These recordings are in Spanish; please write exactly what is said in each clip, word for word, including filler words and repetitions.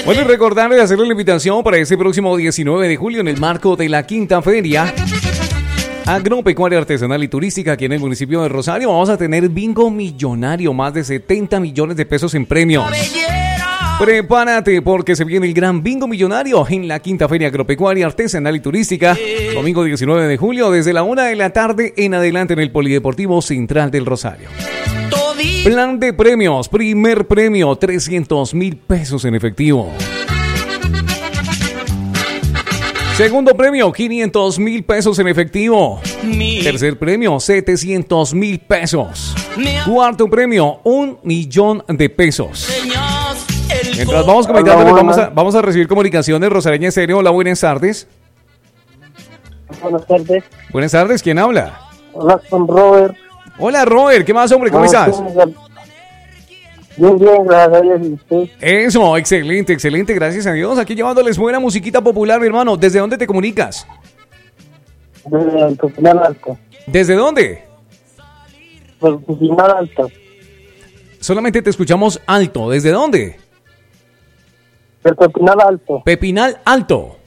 Bueno, y recordarle hacerle la invitación para este próximo diecinueve de julio en el marco de la Quinta Feria Agropecuaria Artesanal y Turística aquí en el municipio de Rosario. Vamos a tener bingo millonario, más de setenta millones de pesos en premios. Prepárate porque se viene el gran bingo millonario en la Quinta Feria Agropecuaria Artesanal y Turística. Domingo diecinueve de julio desde la una de la tarde en adelante en el Polideportivo Central del Rosario. Plan de premios. Primer premio, trescientos mil pesos en efectivo. Segundo premio, quinientos mil pesos en efectivo. Tercer premio, setecientos mil pesos. Cuarto premio, un millón de pesos. Mientras vamos comentando, vamos a, vamos a recibir comunicaciones. Rosareña Estéreo, hola, buenas tardes. Buenas tardes. Buenas tardes, ¿quién habla? Hola, con Robert. Hola, Robert, ¿qué más, hombre? ¿Cómo estás? Bien, bien, gracias a Dios. ¿Y usted? Eso, excelente, excelente, gracias a Dios. Aquí llevándoles buena musiquita popular, mi hermano. ¿Desde dónde te comunicas? Desde el Pepinal Alto. ¿Desde dónde? Del Pepinal Alto. Solamente te escuchamos alto. ¿Desde dónde? Del Pepinal Alto. Pepinal Alto.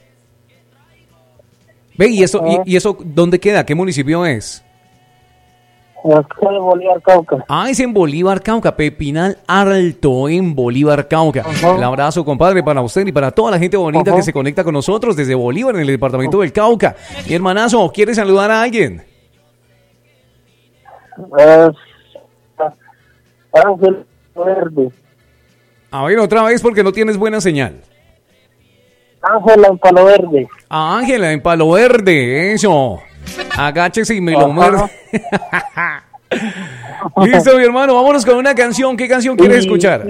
Ve, ¿y eso, y, y eso dónde queda? ¿Qué municipio es? Acá en Bolívar, Cauca. Ah, es en Bolívar, Cauca. Pepinal Alto, en Bolívar, Cauca. Ajá. El abrazo, compadre, para usted y para toda la gente bonita, ajá, que se conecta con nosotros desde Bolívar, en el departamento ajá, del Cauca. Mi hermanazo, ¿quiere saludar a alguien? Es Ángel Verde. A ver, otra vez porque no tienes buena señal. Ángela en Palo Verde. Ah, Ángela en Palo Verde, eso. Agáchese y me lo muerde. Listo, mi hermano, vámonos con una canción. ¿Qué canción quieres y, escuchar?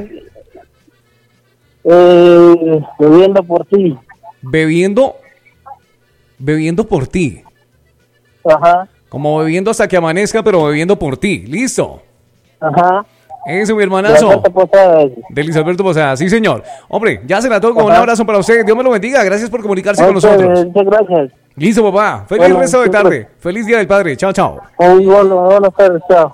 Eh, bebiendo por ti. Bebiendo. Bebiendo por ti. Ajá. Como bebiendo hasta que amanezca, pero bebiendo por ti. Listo. Ajá. Eso, mi hermanazo. De Luis Alberto Posada, sí, señor. Hombre, ya se la toco. Un abrazo para usted. Dios me lo bendiga. Gracias por comunicarse con nosotros. Muchas gracias. Listo, papá. Feliz bueno, resto de tarde. Feliz Día del Padre. Chao, chao. Muy bueno, buenas tardes. Chao.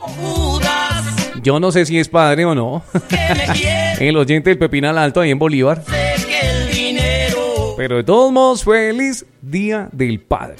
Yo no sé si es padre o no. El oyente del Pepinal Alto ahí en Bolívar. Pero de todos modos, feliz Día del Padre.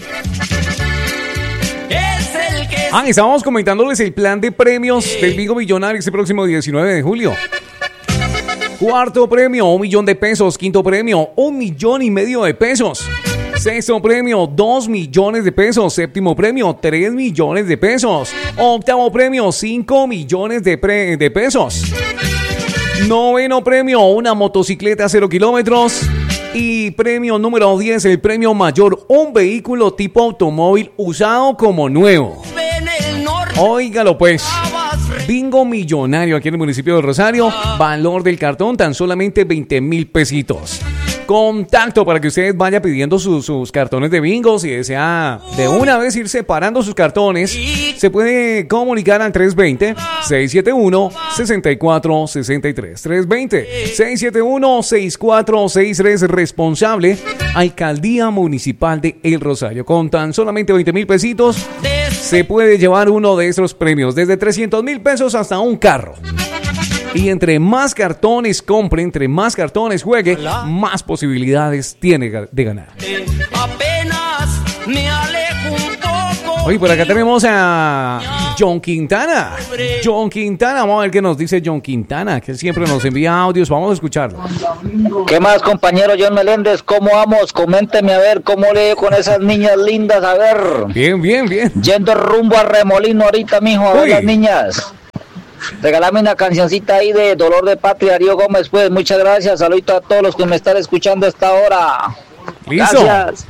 Ah, estábamos comentándoles el plan de premios del Bingo Millonario este próximo diecinueve de julio. Cuarto premio, un millón de pesos. Quinto premio, un millón y medio de pesos. Sexto premio, dos millones de pesos. Séptimo premio, tres millones de pesos. Octavo premio, cinco millones de, pre- de pesos. Noveno premio, una motocicleta cero kilómetros. Y premio número diez, el premio mayor, un vehículo tipo automóvil usado como nuevo. Óigalo pues. Bingo millonario aquí en el municipio de Rosario. Valor del cartón tan solamente veinte mil pesitos. Contacto para que ustedes vayan pidiendo sus, sus cartones de bingo. Si desea de una vez ir separando sus cartones, se puede comunicar al tres dos cero, seis siete uno, seis cuatro seis tres. tres dos cero, seis siete uno, seis cuatro seis tres. Responsable, Alcaldía Municipal de El Rosario. Con tan solamente veinte mil pesitos, se puede llevar uno de estos premios. Desde trescientos mil pesos hasta un carro. Y entre más cartones compre, entre más cartones juegue, más posibilidades tiene de ganar. Apenas me alejo un poco. Oye, por acá tenemos a John Quintana. John Quintana, vamos a ver qué nos dice John Quintana, que siempre nos envía audios. Vamos a escucharlo. ¿Qué más, compañero John Meléndez? ¿Cómo vamos? Coménteme a ver cómo le con esas niñas lindas, a ver. Bien, bien, bien. Yendo rumbo a Remolino ahorita, mijo, a ver las niñas. Regálame una cancioncita ahí de Dolor de Patria, Darío Gómez, pues. Muchas gracias. Saludos a todos los que me están escuchando a esta hora. Listo. Gracias.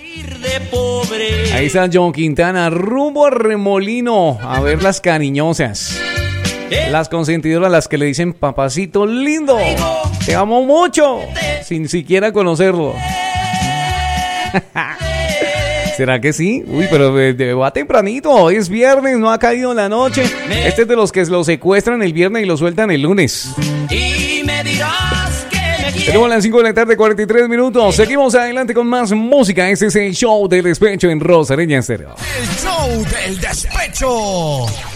Ahí está John Quintana, rumbo a Remolino, a ver las cariñosas, las consentidoras, las que le dicen papacito lindo, te amo mucho, sin siquiera conocerlo. ¿Será que sí? Uy, pero va tempranito, hoy es viernes, no ha caído la noche. Este es de los que lo secuestran el viernes y lo sueltan el lunes. Y me dirás que me quieres. Tenemos las cinco de la tarde, cuarenta y tres minutos. Seguimos adelante con más música. Este es el show del despecho en Rosareña Estéreo. El show del despecho.